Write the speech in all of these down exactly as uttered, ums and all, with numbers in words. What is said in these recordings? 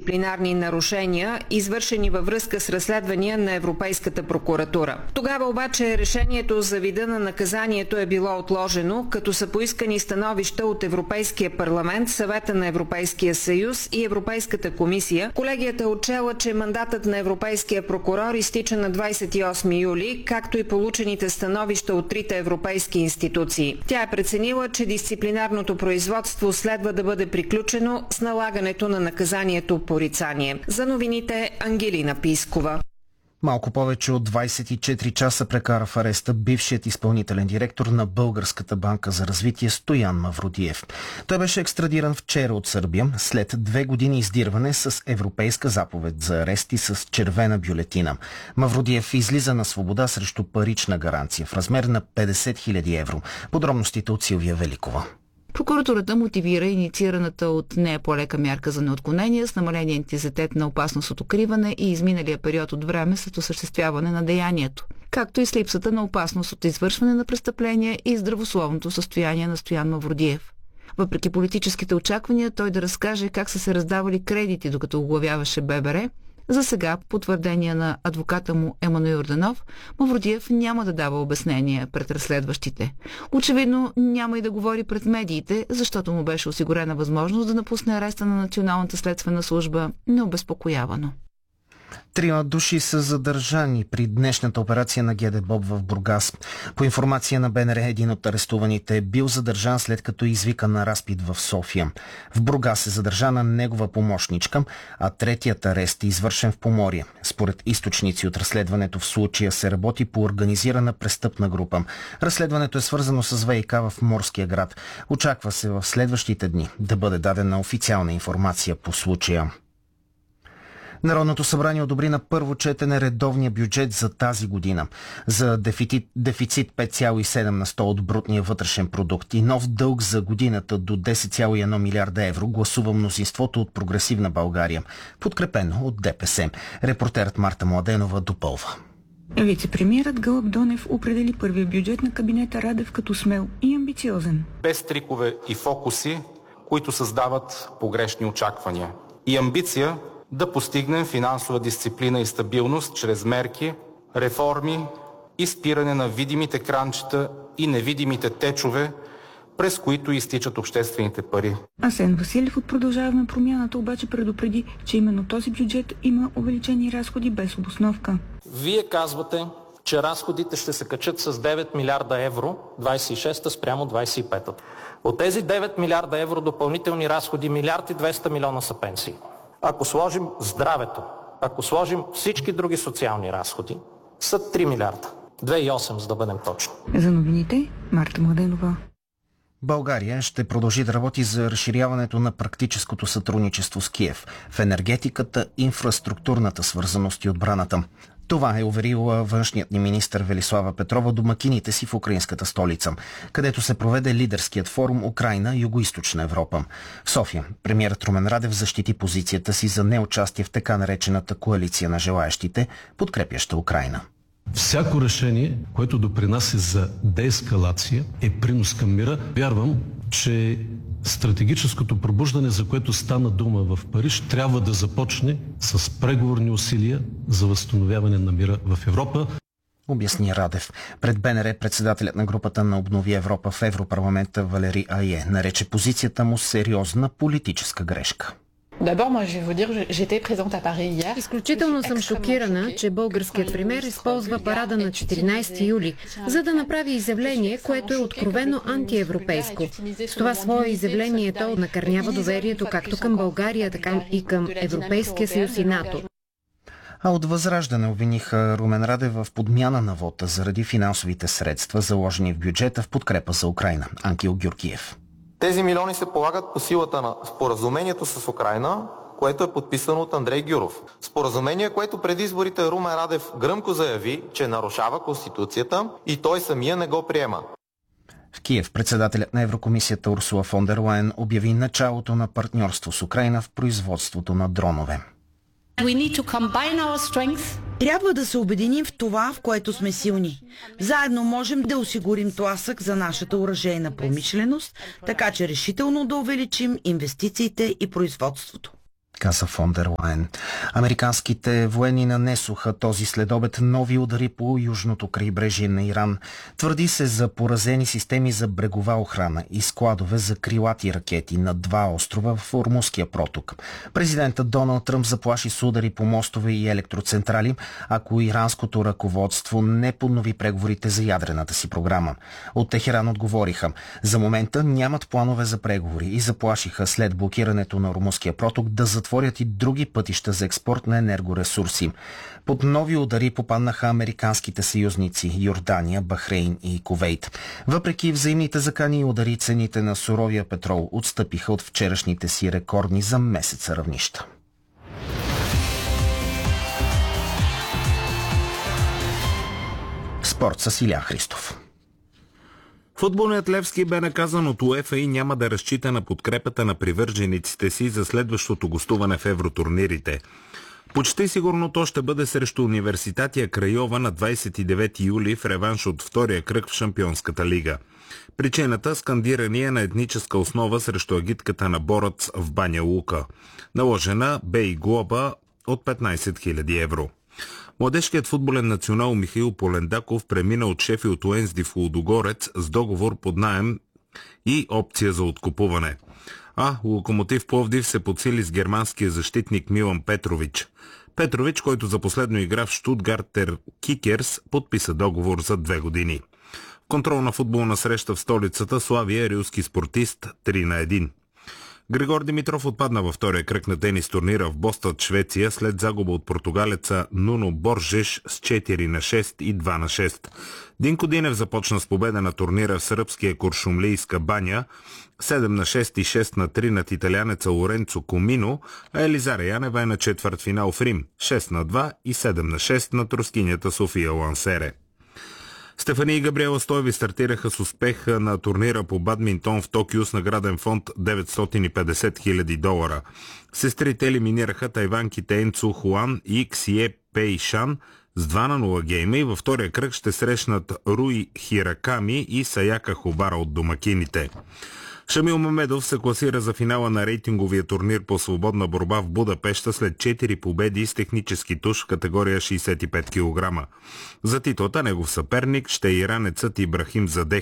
дисциплинарни нарушения, извършени във връзка с разследвания на Европейската прокуратура. Тогава обаче решението за вида на наказанието е било отложено, като са поискани становища от Европейския парламент, Съвета на Европейския съюз и Европейската комисия. Колегията е отчела, че мандатът на европейския прокурор изтича на двадесет и осми юли, както и получените становища от трите европейски институции. Тя е преценила, че дисциплинарното производство следва да бъде приключено с налагането на наказанието порицание. За новините Ангелина Пискова. Малко повече от двадесет и четири часа прекара в ареста бившият изпълнителен директор на Българската банка за развитие Стоян Мавродиев. Той беше екстрадиран вчера от Сърбия след две години издирване с европейска заповед за арест и с червена бюлетина. Мавродиев излиза на свобода срещу парична гаранция в размер на петдесет хиляди евро. Подробностите от Силвия Великова. Прокуратурата мотивира инициираната от нея по-лека мярка за неотклонение с намаление интензитет на опасност от укриване и изминалия период от време след осъществяване на деянието, както и с липсата на опасност от извършване на престъпления и здравословното състояние на Стоян Мавродиев. Въпреки политическите очаквания той да разкаже как са се раздавали кредити, докато оглавяваше ББР, за сега, по потвърдение на адвоката му Емануил Йорданов, Мавродиев няма да дава обяснения пред разследващите. Очевидно няма и да говори пред медиите, защото му беше осигурена възможност да напусне ареста на Националната следствена служба необезпокоявано. Трима души са задържани при днешната операция на ГДБОП в Бургас. По информация на БНР, един от арестуваните е бил задържан след като е извикан на разпит в София. В Бургас е задържана негова помощничка, а третият арест е извършен в Поморие. Според източници от разследването в случая се работи по организирана престъпна група. Разследването е свързано с ВиК в Морския град. Очаква се в следващите дни да бъде дадена официална информация по случая. Народното събрание одобри на първо четене редовния бюджет за тази година за дефицит, дефицит пет цяло и седем на сто от брутния вътрешен продукт и нов дълг за годината до десет цяло и едно милиарда евро гласува мнозинството от Прогресивна България, подкрепено от ДПС. Репортерът Марта Младенова допълва. Вице-премиерът Гълъб Донев определи първия бюджет на кабинета Радев като смел и амбициозен. Без трикове и фокуси, които създават погрешни очаквания. И амбиция да постигнем финансова дисциплина и стабилност чрез мерки, реформи и спиране на видимите кранчета и невидимите течове, през които изтичат обществените пари. Асен Василев от Продължаваме промяната обаче предупреди, че именно този бюджет има увеличени разходи без обосновка. Вие казвате, че разходите ще се качат с девет милиарда евро двадесет и шеста спрямо двадесет и пета. От тези девет милиарда евро допълнителни разходи, милиард и двеста милиона са пенсии. Ако сложим здравето, ако сложим всички други социални разходи, са три милиарда. две цяло и осем, за да бъдем точни. За новините, Марта Младенова. България ще продължи да работи за разширяването на практическото сътрудничество с Киев в енергетиката, инфраструктурната свързаност и отбраната. Това е уверила външният ни министър Велислава Петрова домакините си в украинската столица, където се проведе лидерският форум Украйна – Югоизточна Европа. В София премиерът Румен Радев защити позицията си за неучастие в така наречената коалиция на желаещите, подкрепяща Украйна. Всяко решение, което допринася за деескалация, е принос към мира. Вярвам, че стратегическото пробуждане, за което стана дума в Париж, трябва да започне с преговорни усилия за възстановяване на мира в Европа. Обясни Радев. Пред БНР председателят на групата на Обнови Европа в Европарламента Валери Айе нарече позицията му сериозна политическа грешка. Изключително съм шокирана, че българският премиер използва парада на четиринадесети юли, за да направи изявление, което е откровено антиевропейско. С това свое изявление то накърнява доверието както към България, така и към Европейския съюз и НАТО. А от Възраждане обвиниха Румен Радев в подмяна на вота заради финансовите средства, заложени в бюджета в подкрепа за Украйна. Ангел Георгиев. Тези милиони се полагат по силата на споразумението с Украйна, което е подписано от Андрей Гюров. Споразумение, което преди изборите Румен Радев гръмко заяви, че нарушава Конституцията и той самия не го приема. В Киев председателят на Еврокомисията Урсула фон дер Лайен обяви началото на партньорство с Украйна в производството на дронове. Трябва да се обединим в това, в което сме силни. Заедно можем да осигурим тласък за нашата оръжейна промишленост, така че решително да увеличим инвестициите и производството. каза фон дер Лайен. Американските военни нанесоха този следобед нови удари по южното крайбрежие на Иран. Твърди се за поразени системи за брегова охрана и складове за крилати ракети на два острова в Ормузския проток. Президентът Доналд Тръмп заплаши с удари по мостове и електроцентрали, ако иранското ръководство не поднови преговорите за ядрената си програма. От Техеран отговориха: за момента нямат планове за преговори и заплашиха след блокирането на Ормузския проток да затворят и други пътища за експорт на енергоресурси. Под нови удари попаднаха американските съюзници Йордания, Бахрейн и Кувейт. Въпреки взаимните закани и удари, цените на суровия петрол отстъпиха от вчерашните си рекордни за месеца равнища. Спорт с Илян Христов. Футболният Левски бе наказан от УЕФА и няма да разчита на подкрепата на привържениците си за следващото гостуване в евротурнирите. Почти сигурно то ще бъде срещу Университатия Крайова на двадесет и девети юли в реванш от втория кръг в Шампионската лига. Причината – скандирания на етническа основа срещу агитката на Борац в Баня Лука. Наложена бе и глоба от петнадесет хиляди евро. Младежкият футболен национал Михаил Полендаков премина от Шефилд Уенсди в Лудогорец с договор под наем и опция за откупуване. А Локомотив Пловдив се подсили с германския защитник Милан Петрович. Петрович, който за последно игра в Штутгартер Кикерс, подписа договор за две години. Контролна футболна среща в столицата Славия рилски спортист три на едно. Григор Димитров отпадна във втория кръг на тенис турнира в Бостън, Швеция, след загуба от португалеца Нуно Боржеш с четири на шест и два на шест. Динко Динев започна с победа на турнира в сръбския Куршумлийска баня, седем на шест и шест на три над италянеца Лоренцо Комино, а Елизара Янева е на четвъртфинал в Рим, шест на два и седем на шест на рускинята София Лансере. Стефани и Габриела Стоеви стартираха с успех на турнира по бадминтон в Токио с награден фонд деветстотин и петдесет хиляди долара. Сестрите елиминираха тайванките Енцу Хуан и Ксие Пей Шан с два на нула гейма и във втория кръг ще срещнат Руи Хираками и Саяка Хобара от домакините. Шамил Мамедов се класира за финала на рейтинговия турнир по свободна борба в Будапеща след четири победи с технически туш в категория шейсет и пет килограма. За титлата негов съперник ще е иранецът Ибрахим Задех.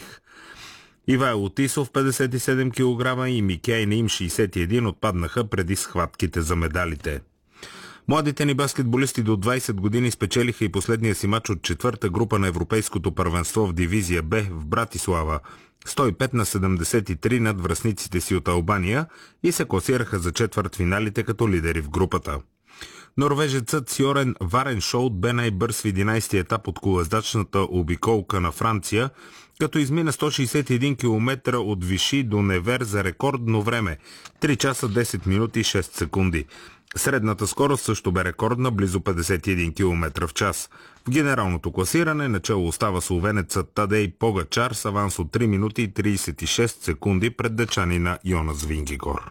Ивайло Тисов петдесет и седем килограма и Микей Наим шейсет и едно отпаднаха преди схватките за медалите. Младите ни баскетболисти до двадесет години спечелиха и последния си мач от четвърта група на Европейското първенство в дивизия Б в Братислава. сто и пет на седемдесет и три над връстниците си от Албания и се класираха за четвъртфиналите като лидери в групата. Норвежецът Сьорен Вареншолд бе най-бърз в единадесети етап от колездачната обиколка на Франция, като измина сто шейсет и един километра от Виши до Невер за рекордно време – три часа десет минути и шест секунди. Средната скорост също бе рекордна, близо петдесет и един километра в час. В генералното класиране начало остава словенецът Тадей Погачар с аванс от три минути и тридесет и шест секунди пред дъчанина Йонас Вингигор.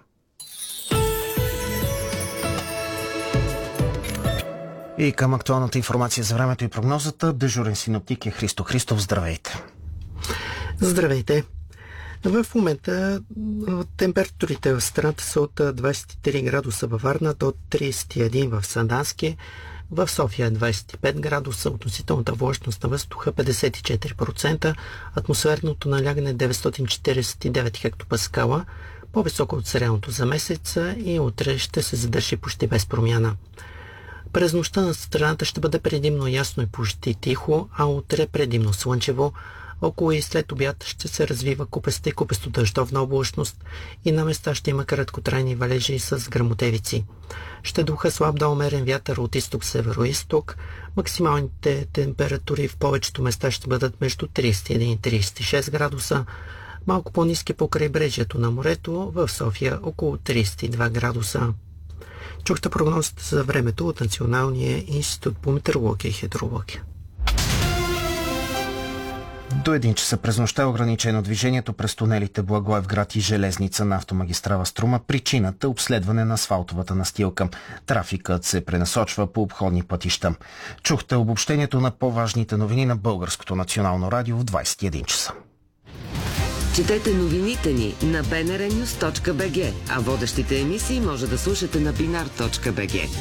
И към актуалната информация за времето и прогнозата, дежурен синоптик е Христо Христов. Здравейте! Здравейте! В момента температурите в страната са от двадесет и три градуса във Варна до тридесет и един в Сандански, в София двадесет и пет градуса, относителната влажност на въздуха петдесет и четири процента, атмосферното налягане деветстотин четиридесет и девет хектопаскала, по-високо от средното за месеца и утре ще се задържи почти без промяна. През нощта на страната ще бъде предимно ясно и почти тихо, а утре предимно слънчево. Около и след обяд ще се развива купеста и купесто-дъждовна облачност и на места ще има краткотрайни валежи с гръмотевици. Ще духа слаб до умерен вятър от изток-северо-изток. Максималните температури в повечето места ще бъдат между тридесет и един и тридесет и шест градуса. Малко по-ниски по крайбрежието на морето, в София около тридесет и два градуса. Чухте прогнозата за времето от Националния институт по метеорология и хидрология. До един часа през нощта е ограничено движението през тунелите Благоевград и Железница на автомагистрала Струма. Причината – обследване на асфалтовата настилка. Трафикът се пренасочва по обходни пътища. Чухте обобщението на по-важните новини на Българското национално радио в двадесет и един часа. Четете новините ни на би ен ар нюз точка би джи, а водещите емисии може да слушате на бинар точка би джи.